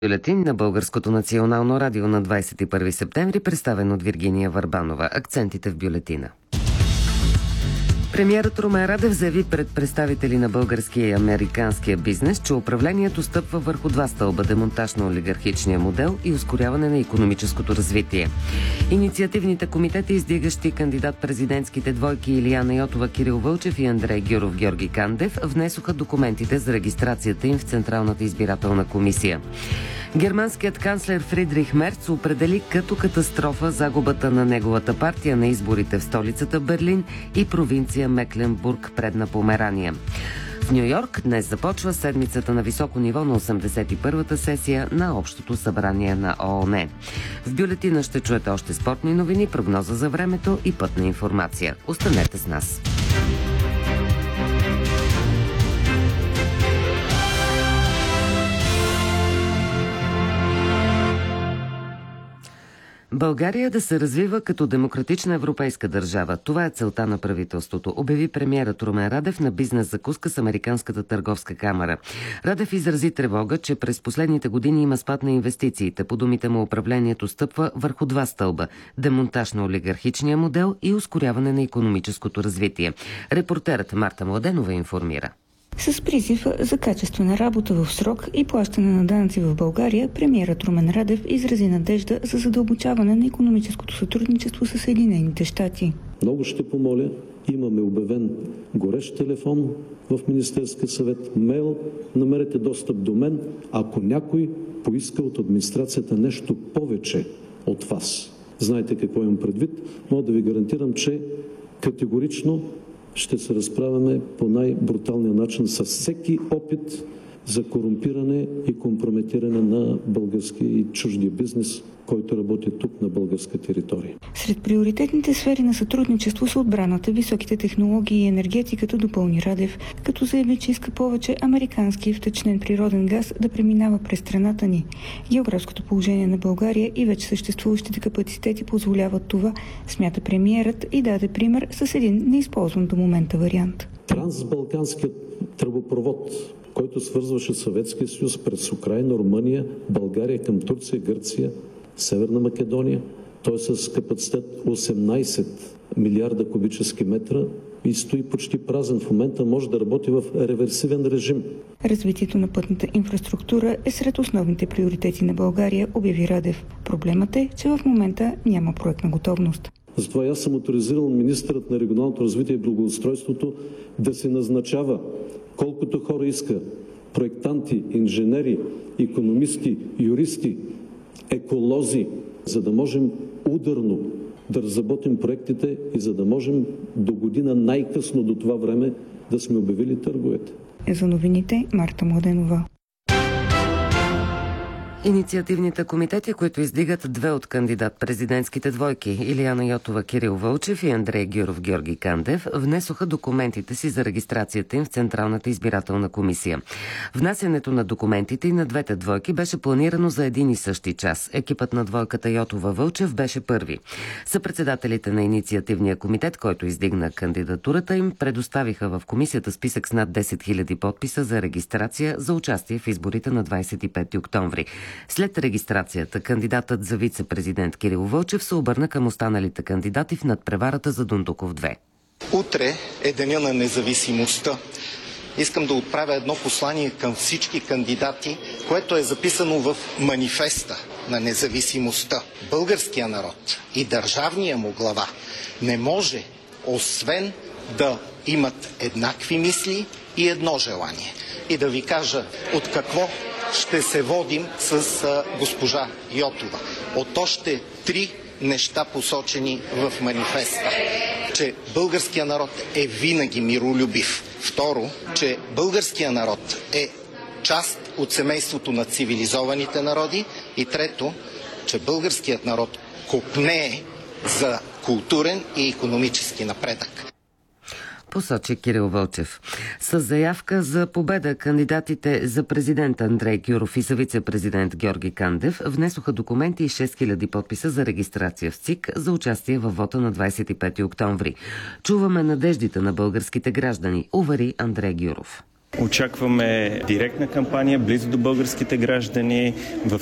Бюлетин на Българското национално радио на 21 септември, представен от Виргиния Върбанова. Акцентите в бюлетина. Премиерът Румен Радев заяви пред представители на българския и американския бизнес, че управлението стъпва върху два стълба – демонтаж на олигархичния модел и ускоряване на икономическото развитие. Инициативните комитети, издигащи кандидат-президентските двойки Илияна Йотова, Кирил Вълчев и Андрей Гюров, Георги Кандев, внесоха документите за регистрацията им в Централната избирателна комисия. Германският канцлер Фридрих Мерц определи като катастрофа загубата на неговата партия на изборите в столицата Берлин и провинция Мекленбург, Предна Померания. В Ню-Йорк днес започва седмицата на високо ниво на 81-та сесия на Общото събрание на ООН. В бюлетина ще чуете още спортни новини, прогноза за времето и пътна информация. Останете с нас. България да се развива като демократична европейска държава. Това е целта на правителството, обяви премиерът Румен Радев на бизнес закуска с Американската търговска камара. Радев изрази тревога, че през последните години има спад на инвестициите. По думите му, управлението стъпва върху два стълба – демонтаж на олигархичния модел и ускоряване на икономическото развитие. Репортерът Марта Младенова информира. С призив за качествена работа в срок и плащане на данъци в България, премиерът Румен Радев изрази надежда за задълбочаване на икономическото сътрудничество с Съединените щати. Много ще помоля, имаме обявен горещ телефон в Министерския съвет, мейл, намерете достъп до мен, ако някой поиска от администрацията нещо повече от вас. Знаете какво имам предвид, мога да ви гарантирам, че категорично ще се разправяме по най-бруталния начин с всеки опит за корумпиране и компрометиране на българския и чуждия бизнес, който работи тук на българска територия. Сред приоритетните сфери на сътрудничество са отбраната, високите технологии и енергетиката, допълни Радев, като заяви, че иска повече американски втечнен природен газ да преминава през страната ни. Географското положение на България и вече съществуващите капацитети позволяват това, смята премиерът и даде пример с един неизползван до момента вариант. Трансбалканският тръбопровод, който свързваше Съветския съюз през Украйна, Румъния, България към Турция, Гърция, Северна Македония. Той е с капацитет 18 милиарда кубически метра и стои почти празен. В момента може да работи в реверсивен режим. Развитието на пътната инфраструктура е сред основните приоритети на България, обяви Радев. Проблемът е, че в момента няма проектна готовност. Затова аз съм оторизирал министърът на регионалното развитие и благоустройството да се назначава колкото хора иска. Проектанти, инженери, икономисти, юристи, еколози, за да можем ударно да разработим проектите и за да можем до година най-късно до това време да сме обявили търговете. За новините Марта Младенова. Инициативните комитети, които издигат две от кандидат-президентските двойки Илияна Йотова, Кирил Вълчев и Андрей Гюров, Георги Кандев, внесоха документите си за регистрацията им в Централната избирателна комисия. Внасянето на документите и на двете двойки беше планирано за един и същи час. Екипът на двойката Йотова-Вълчев беше първи. Съпредседателите на инициативния комитет, който издигна кандидатурата им, предоставиха в комисията списък с над 10 000 подписа за регистрация за участие в изборите на 25 октомври. След регистрацията, кандидатът за вице-президент Кирил Вълчев се обърна към останалите кандидати в надпреварата за Дондуков 2. Утре е деня на независимостта. Искам да отправя едно послание към всички кандидати, което е записано в манифеста на независимостта. Българския народ и държавния му глава не може, освен да имат еднакви мисли и едно желание. И да ви кажа от какво ще се водим с госпожа Йотова. От още 3 неща, посочени в манифеста. Че българския народ е винаги миролюбив. Второ, че българския народ е част от семейството на цивилизованите народи. И трето, че българският народ копнее за културен и икономически напредък. Посочи Кирил Вълчев. С заявка за победа кандидатите за президент Андрей Гюров и за вице-президент Георги Кандев внесоха документи и 6000 подписа за регистрация в ЦИК за участие във вота на 25 октомври. Чуваме надеждите на българските граждани, увери Андрей Гюров. Очакваме директна кампания близо до българските граждани в